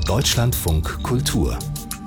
Deutschlandfunk Kultur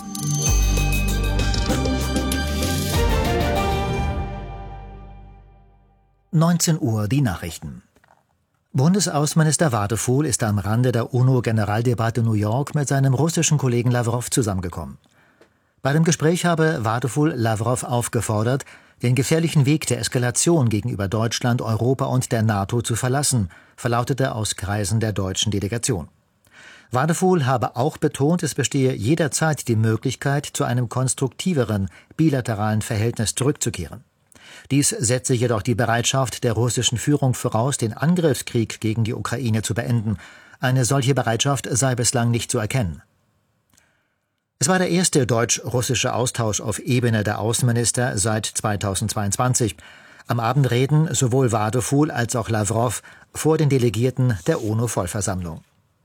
19 Uhr die Nachrichten. Bundesaußenminister Wadefuhl ist am Rande der UNO-Generaldebatte New York mit seinem russischen Kollegen Lawrow zusammengekommen. Bei dem Gespräch habe Wadefuhl Lawrow aufgefordert, den gefährlichen Weg der Eskalation gegenüber Deutschland, Europa und der NATO zu verlassen, verlautete aus Kreisen der deutschen Delegation. Wadefuhl habe auch betont, es bestehe jederzeit die Möglichkeit, zu einem konstruktiveren, bilateralen Verhältnis zurückzukehren. Dies setze jedoch die Bereitschaft der russischen Führung voraus, den Angriffskrieg gegen die Ukraine zu beenden. Eine solche Bereitschaft sei bislang nicht zu erkennen. Es war der erste deutsch-russische Austausch auf Ebene der Außenminister seit 2022. Am Abend reden sowohl Wadefuhl als auch Lawrow vor den Delegierten der UNO-Vollversammlung.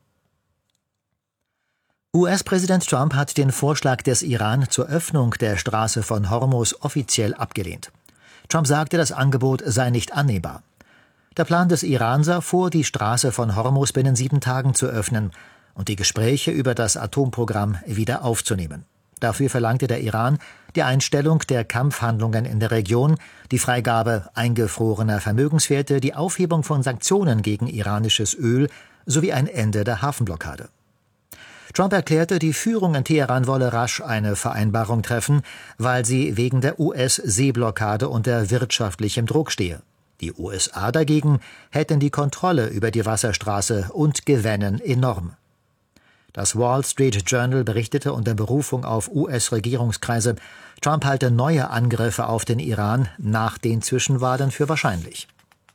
US-Präsident Trump hat den Vorschlag des Iran zur Öffnung der Straße von Hormuz offiziell abgelehnt. Trump sagte, das Angebot sei nicht annehmbar. Der Plan des Iran sah vor, die Straße von Hormuz binnen 7 Tagen zu öffnen und die Gespräche über das Atomprogramm wieder aufzunehmen. Dafür verlangte der Iran die Einstellung der Kampfhandlungen in der Region, die Freigabe eingefrorener Vermögenswerte, die Aufhebung von Sanktionen gegen iranisches Öl sowie ein Ende der Hafenblockade. Trump erklärte, die Führung in Teheran wolle rasch eine Vereinbarung treffen, weil sie wegen der US-Seeblockade unter wirtschaftlichem Druck stehe. Die USA dagegen hätten die Kontrolle über die Wasserstraße und gewännen enorm. Das Wall Street Journal berichtete unter Berufung auf US-Regierungskreise, Trump halte neue Angriffe auf den Iran nach den Zwischenwahlen für wahrscheinlich.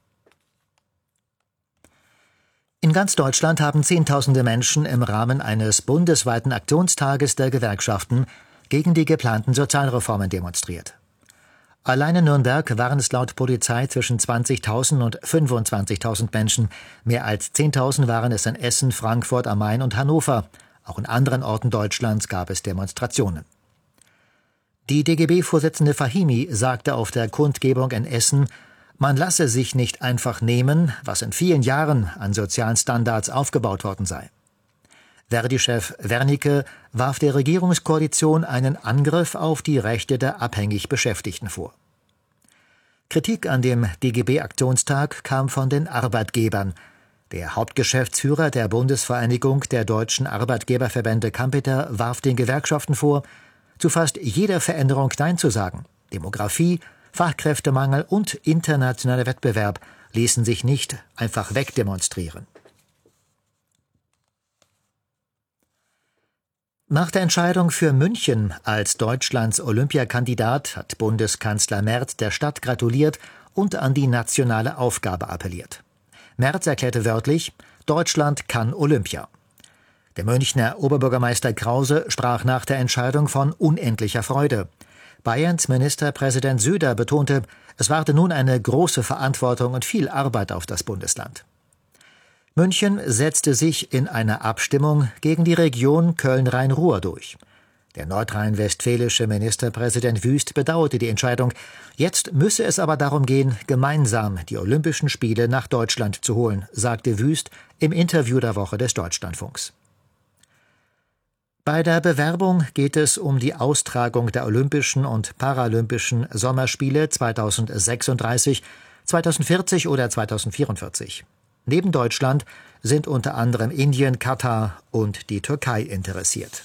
In ganz Deutschland haben Zehntausende Menschen im Rahmen eines bundesweiten Aktionstages der Gewerkschaften gegen die geplanten Sozialreformen demonstriert. Allein in Nürnberg waren es laut Polizei zwischen 20.000 und 25.000 Menschen. Mehr als 10.000 waren es in Essen, Frankfurt am Main und Hannover. Auch in anderen Orten Deutschlands gab es Demonstrationen. Die DGB-Vorsitzende Fahimi sagte auf der Kundgebung in Essen, man lasse sich nicht einfach nehmen, was in vielen Jahren an sozialen Standards aufgebaut worden sei. Verdi-Chef Wernicke warf der Regierungskoalition einen Angriff auf die Rechte der abhängig Beschäftigten vor. Kritik an dem DGB-Aktionstag kam von den Arbeitgebern. Der Hauptgeschäftsführer der Bundesvereinigung der deutschen Arbeitgeberverbände Kampeter warf den Gewerkschaften vor, zu fast jeder Veränderung Nein zu sagen. Demografie, Fachkräftemangel und internationaler Wettbewerb ließen sich nicht einfach wegdemonstrieren. Nach der Entscheidung für München als Deutschlands Olympiakandidat hat Bundeskanzler Merz der Stadt gratuliert und an die nationale Aufgabe appelliert. Merz erklärte wörtlich, Deutschland kann Olympia. Der Münchner Oberbürgermeister Krause sprach nach der Entscheidung von unendlicher Freude. Bayerns Ministerpräsident Söder betonte, es warte nun eine große Verantwortung und viel Arbeit auf das Bundesland. München setzte sich in einer Abstimmung gegen die Region Köln-Rhein-Ruhr durch. Der nordrhein-westfälische Ministerpräsident Wüst bedauerte die Entscheidung. Jetzt müsse es aber darum gehen, gemeinsam die Olympischen Spiele nach Deutschland zu holen, sagte Wüst im Interview der Woche des Deutschlandfunks. Bei der Bewerbung geht es um die Austragung der Olympischen und Paralympischen Sommerspiele 2036, 2040 oder 2044. Neben Deutschland sind unter anderem Indien, Katar und die Türkei interessiert.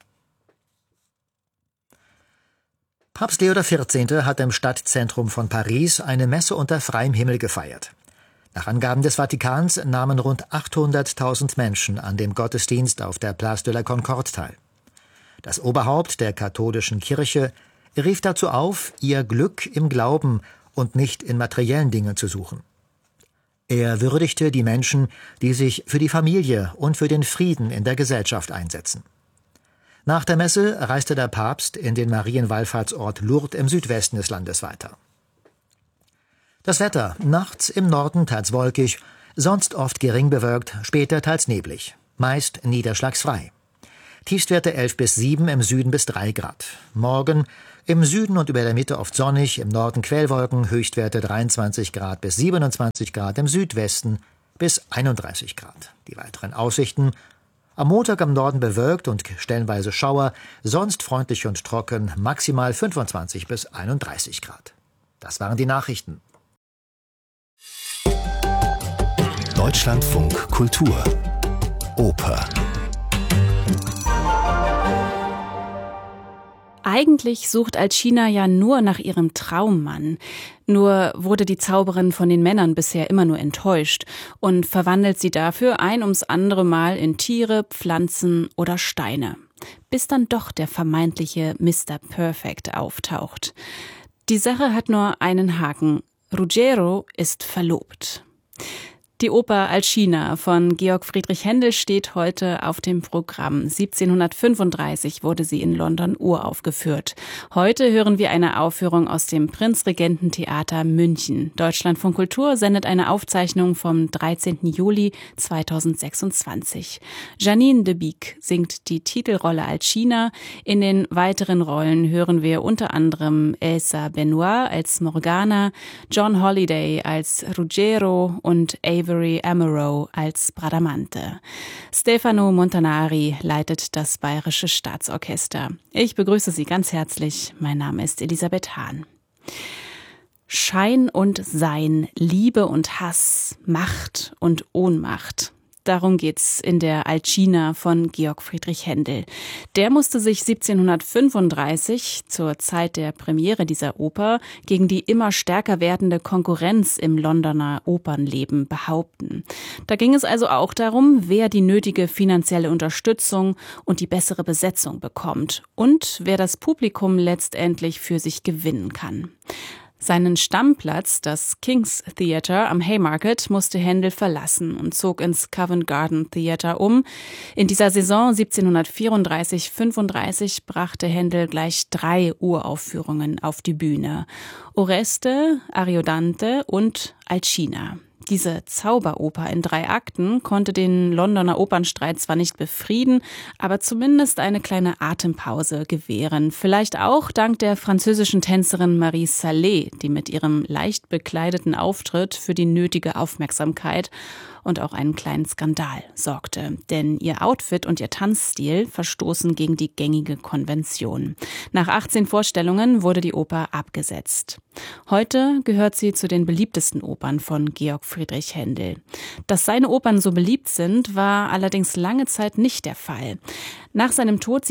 Papst Leo XIV. Hat im Stadtzentrum von Paris eine Messe unter freiem Himmel gefeiert. Nach Angaben des Vatikans nahmen rund 800.000 Menschen an dem Gottesdienst auf der Place de la Concorde teil. Das Oberhaupt der katholischen Kirche rief dazu auf, ihr Glück im Glauben und nicht in materiellen Dingen zu suchen. Er würdigte die Menschen, die sich für die Familie und für den Frieden in der Gesellschaft einsetzen. Nach der Messe reiste der Papst in den Marienwallfahrtsort Lourdes im Südwesten des Landes weiter. Das Wetter: nachts im Norden teils wolkig, sonst oft gering bewölkt, später teils neblig, meist niederschlagsfrei. Tiefstwerte 11 bis 7, im Süden bis 3 Grad. Morgen im Süden und über der Mitte oft sonnig, im Norden Quellwolken, Höchstwerte 23 Grad bis 27 Grad, im Südwesten bis 31 Grad. Die weiteren Aussichten: Am Montag im Norden bewölkt und stellenweise Schauer, sonst freundlich und trocken, maximal 25 bis 31 Grad. Das waren die Nachrichten. Deutschlandfunk Kultur Oper. Eigentlich sucht Alcina ja nur nach ihrem Traummann. Nur wurde die Zauberin von den Männern bisher immer nur enttäuscht und verwandelt sie dafür ein ums andere Mal in Tiere, Pflanzen oder Steine. Bis dann doch der vermeintliche Mr. Perfect auftaucht. Die Sache hat nur einen Haken. Ruggiero ist verlobt. Die Oper Alcina von Georg Friedrich Händel steht heute auf dem Programm. 1735 wurde sie in London uraufgeführt. Heute hören wir eine Aufführung aus dem Prinzregententheater München. Deutschlandfunk Kultur sendet eine Aufzeichnung vom 13. Juli 2026. Janine de Beek singt die Titelrolle Alcina. In den weiteren Rollen hören wir unter anderem Elsa Benoit als Morgana, John Holliday als Ruggiero und Avery Amaro als Bradamante. Stefano Montanari leitet das Bayerische Staatsorchester. Ich begrüße Sie ganz herzlich. Mein Name ist Elisabeth Hahn. Schein und Sein, Liebe und Hass, Macht und Ohnmacht. Darum geht's in der Alcina von Georg Friedrich Händel. Der musste sich 1735 zur Zeit der Premiere dieser Oper gegen die immer stärker werdende Konkurrenz im Londoner Opernleben behaupten. Da ging es also auch darum, wer die nötige finanzielle Unterstützung und die bessere Besetzung bekommt und wer das Publikum letztendlich für sich gewinnen kann. Seinen Stammplatz, das King's Theatre am Haymarket, musste Händel verlassen und zog ins Covent Garden Theatre um. In dieser Saison 1734/35 brachte Händel gleich 3 Uraufführungen auf die Bühne. Oreste, Ariodante und Alcina. Diese Zauberoper in 3 Akten konnte den Londoner Opernstreit zwar nicht befrieden, aber zumindest eine kleine Atempause gewähren. Vielleicht auch dank der französischen Tänzerin Marie Salé, die mit ihrem leicht bekleideten Auftritt für die nötige Aufmerksamkeit und auch einen kleinen Skandal sorgte. Denn ihr Outfit und ihr Tanzstil verstoßen gegen die gängige Konvention. Nach 18 Vorstellungen wurde die Oper abgesetzt. Heute gehört sie zu den beliebtesten Opern von Georg Friedrich Händel. Dass seine Opern so beliebt sind, war allerdings lange Zeit nicht der Fall. Nach seinem Tod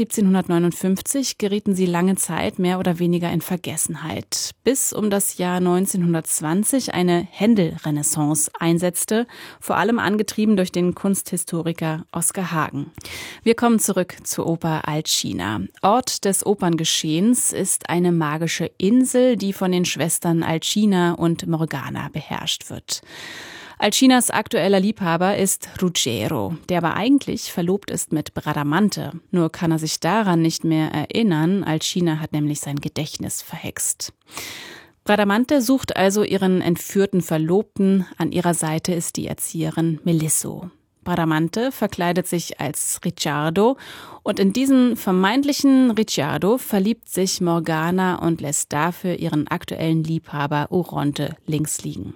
1759 gerieten sie lange Zeit mehr oder weniger in Vergessenheit, bis um das Jahr 1920 eine Händel-Renaissance einsetzte, vor allem angetrieben durch den Kunsthistoriker Oskar Hagen. Wir kommen zurück zur Oper Alcina. Ort des Operngeschehens ist eine magische Insel, die von den Schwestern Alcina und Morgana beherrscht wird. Alcinas aktueller Liebhaber ist Ruggiero, der aber eigentlich verlobt ist mit Bradamante. Nur kann er sich daran nicht mehr erinnern, Alcina hat nämlich sein Gedächtnis verhext. Bradamante sucht also ihren entführten Verlobten, an ihrer Seite ist die Erzieherin Melisso. Bradamante verkleidet sich als Ricciardo und in diesen vermeintlichen Ricciardo verliebt sich Morgana und lässt dafür ihren aktuellen Liebhaber Oronte links liegen.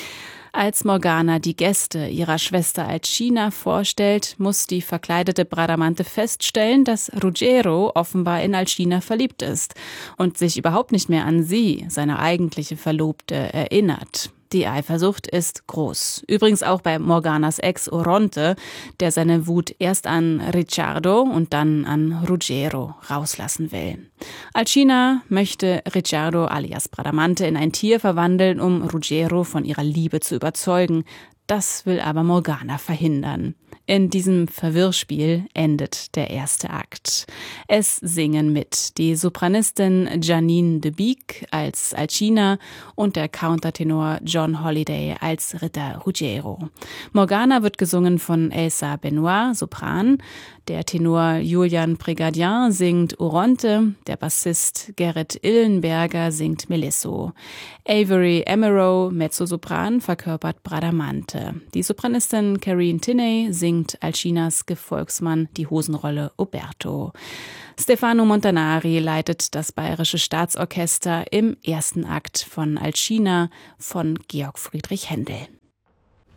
Als Morgana die Gäste ihrer Schwester Alcina vorstellt, muss die verkleidete Bradamante feststellen, dass Ruggiero offenbar in Alcina verliebt ist und sich überhaupt nicht mehr an sie, seine eigentliche Verlobte, erinnert. Die Eifersucht ist groß. Übrigens auch bei Morganas Ex Oronte, der seine Wut erst an Ricciardo und dann an Ruggiero rauslassen will. Alcina möchte Ricciardo alias Bradamante in ein Tier verwandeln, um Ruggiero von ihrer Liebe zu überzeugen. Das will aber Morgana verhindern. In diesem Verwirrspiel endet der erste Akt. Es singen mit die Sopranistin Janine de Beek als Alcina und der Countertenor John Holliday als Ritter Ruggiero. Morgana wird gesungen von Elsa Benoit, Sopran. Der Tenor Julian Prégardien singt Oronte, der Bassist Gerrit Illenberger singt Melisso. Avery Amaro, Mezzosopran, verkörpert Bradamante. Die Sopranistin Careen Tinney singt Alcinas Gefolgsmann, die Hosenrolle Oberto. Stefano Montanari leitet das Bayerische Staatsorchester im ersten Akt von Alcina von Georg Friedrich Händel.